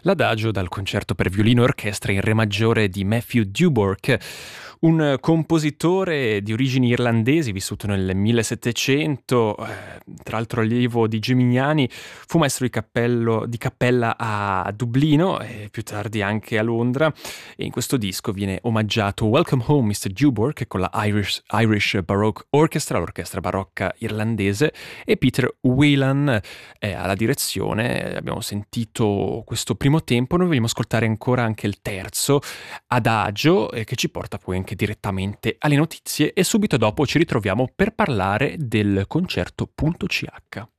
L'Adagio dal concerto per violino e orchestra in re maggiore di Matthew Dubourg, un compositore di origini irlandesi vissuto nel 1700, tra l'altro allievo di Gimignani, fu maestro di cappella a Dublino e più tardi anche a Londra, e in questo disco viene omaggiato Welcome Home Mr. Dubourg con la Irish Baroque Orchestra, l'orchestra barocca irlandese, e Peter Whelan alla direzione. Abbiamo sentito questo primo tempo, noi vogliamo ascoltare ancora anche il terzo Adagio, che ci porta poi anche direttamente alle notizie, e subito dopo ci ritroviamo per parlare del concerto .ch.